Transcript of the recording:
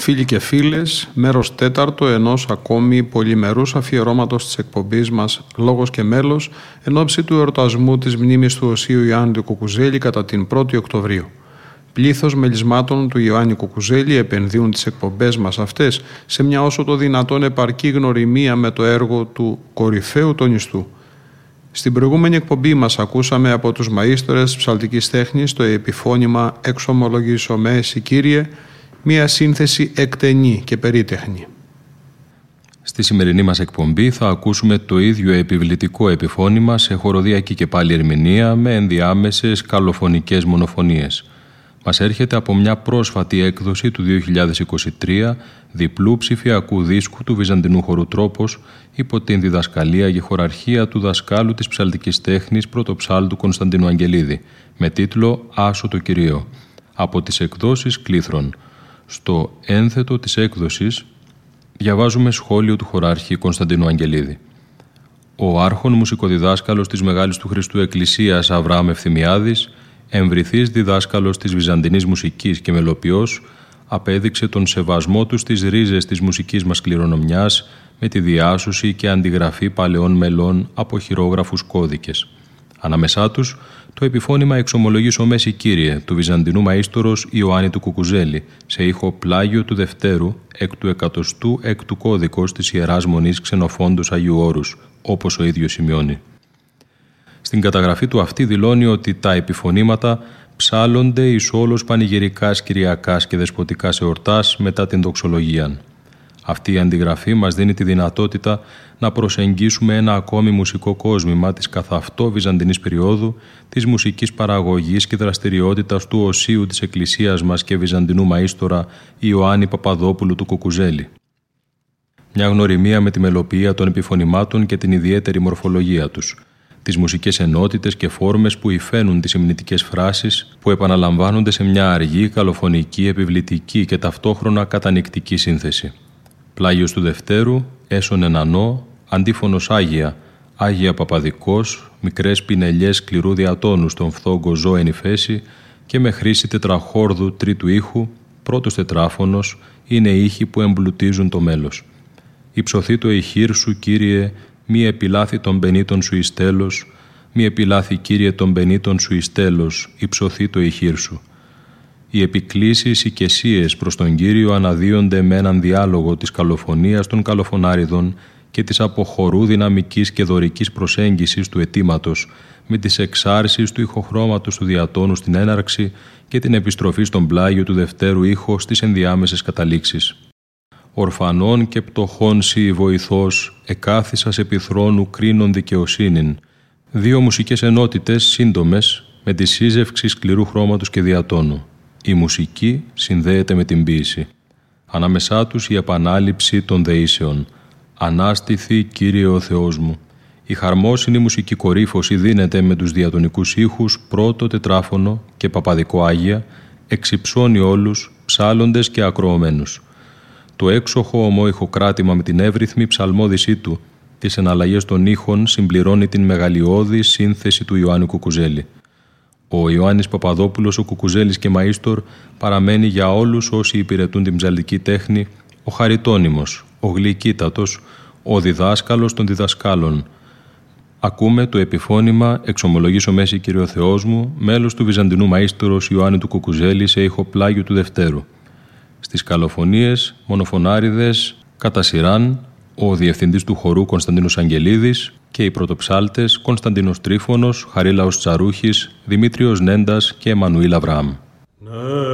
Φίλοι και φίλες, μέρος τέταρτο ενός ακόμη πολυμερούς αφιερώματος της εκπομπής μας «Λόγος και μέλος» εν ώψη του εορτασμού της μνήμης του Οσίου Ιωάννη του Κουκουζέλη κατά την 1η Οκτωβρίου. Πλήθος μελισμάτων του Ιωάννη Κουκουζέλη επενδύουν τις εκπομπές μας αυτές σε μια όσο το δυνατόν επαρκή γνωριμία με το έργο του κορυφαίου τονιστού. Στην προηγούμενη εκπομπή μας ακούσαμε από τους μαΐστορες ψαλτικής τέχνης το επιφώνημα «Εξομολογήσομαι εσύ Κύριε», μια σύνθεση εκτενή και περίτεχνη. Στη σημερινή μας εκπομπή θα ακούσουμε το ίδιο επιβλητικό επιφώνημα σε χοροδιακή και πάλι ερμηνεία με ενδιάμεσες καλοφωνικές μονοφωνίες. Μας έρχεται από μια πρόσφατη έκδοση του 2023 διπλού ψηφιακού δίσκου του Βυζαντινού χορού Τρόπος υπό την διδασκαλία και χοραρχία του δασκάλου της ψαλτικής τέχνης πρωτοψάλτου Κωνσταντίνου Αγγελίδη με τίτλο «Άσο το Κυρίω» από τις εκδόσεις Κλήθρον. Στο ένθετο της έκδοσης διαβάζουμε σχόλιο του χοράρχη Κωνσταντίνου Αγγελίδη. Ο άρχον μουσικοδιδάσκαλος της Μεγάλης του Χριστού Εκκλησίας Αβραάμ Ευθυμιάδης, εμβρηθής διδάσκαλος της βυζαντινής μουσικής και μελοποιός, απέδειξε τον σεβασμό του στις ρίζες της μουσικής μας κληρονομιάς με τη διάσωση και αντιγραφή παλαιών μελών από χειρόγραφους κώδικες. Ανάμεσά τους, το επιφώνημα «Εξομολογήσομαι εσύ Κύριε» του Βυζαντινού μαΐστορος Ιωάννη του Κουκουζέλη σε ήχο πλάγιο του Δευτέρου εκ του 106ου κώδικος της Ιεράς Μονής Ξενοφόντος Αγίου Όρους, όπως ο ίδιος σημειώνει. Στην καταγραφή του αυτή δηλώνει ότι τα επιφωνήματα ψάλλονται εις όλος πανηγυρικάς, κυριακάς και δεσποτικάς εορτάς μετά την δοξολογία. Αυτή η αντιγραφή μας δίνει τη δυνατότητα να προσεγγίσουμε ένα ακόμη μουσικό κόσμημα της καθ' αυτό βυζαντινής περίοδου, της μουσικής παραγωγής και δραστηριότητας του οσίου της Εκκλησίας μας και βυζαντινού μαΐστορα Ιωάννη Παπαδόπουλου του Κουκουζέλη. Μια γνωριμία με τη μελοποιία των επιφωνημάτων και την ιδιαίτερη μορφολογία τους, τις μουσικές ενότητες και φόρμες που υφαίνουν τις υμνητικές φράσεις που επαναλαμβάνονται σε μια αργή, καλοφωνική, επιβλητική και ταυτόχρονα κατανυκτική σύνθεση. Πλάγιος του Δευτέρου, έσον ενανό, αντίφωνος Άγια, Άγια Παπαδικός, μικρές πινελιές σκληρού διατόνου στον φθόγκο ζώενη φέση και με χρήση τετραχόρδου τρίτου ήχου, πρώτος τετράφωνος, είναι ήχοι που εμπλουτίζουν το μέλος. Υψωθεί το ηχείρ σου, Κύριε, μη επιλάθη των πενήτων σου εις τέλος, μη επιλάθη, Κύριε, των πενήτων σου εις τέλος, υψωθεί το ηχείρ σου. Οι επικλήσεις οικεσίες προς τον Κύριο αναδύονται με έναν διάλογο της καλοφωνίας των καλοφωνάριδων και της αποχωρού δυναμικής και δωρικής προσέγγισης του αιτήματος με τις εξάρσεις του ηχοχρώματος του διατόνου στην έναρξη και την επιστροφή στον πλάγιο του Δευτέρου ήχο στις ενδιάμεσες καταλήξεις. Ορφανών και πτωχών σοι βοηθός, εκάθισας επί θρόνου κρίνων δικαιοσύνην. Δύο μουσικές ενότητες σύντομες με τη σύζευξη σκληρού χρώματος και διατόνου. Η μουσική συνδέεται με την ποίηση. Ανάμεσά τους η επανάληψη των δεήσεων. Ανάστηθη, Κύριε ο Θεός μου. Η χαρμόσυνη μουσική κορύφωση δίνεται με τους διατονικούς ήχους πρώτο τετράφωνο και παπαδικό Άγια, εξυψώνει όλους, ψάλλοντες και ακροωμένους. Το έξοχο ομόηχο κράτημα με την εύρυθμη ψαλμόδησή του, τις εναλλαγές των ήχων συμπληρώνει την μεγαλειώδη σύνθεση του Ιωάννη Κουκουζέλη. Ο Ιωάννης Παπαδόπουλος, ο Κουκουζέλης και μαΐστορ, παραμένει για όλους όσοι υπηρετούν την ψαλτική τέχνη ο χαριτώνυμος, ο γλυκύτατος, ο διδάσκαλος των διδασκάλων. Ακούμε το επιφώνημα «Εξομολογήσομαι εσύ Κύριε ο Θεός μου», μέλος του Βυζαντινού μαΐστορος Ιωάννη του Κουκουζέλη σε ήχο πλάγιο του Δευτέρου. Στις καλοφωνίες, μονοφωνάριδες, κατά σειράν, ο διευθυντής του χορού Κωνσταντίνος Αγγελίδης και οι πρωτοψάλτες Κωνσταντίνος Τρίφωνος, Χαρίλαος Τσαρούχης, Δημήτριος Νέντας και Εμμανουήλ Αβραάμ.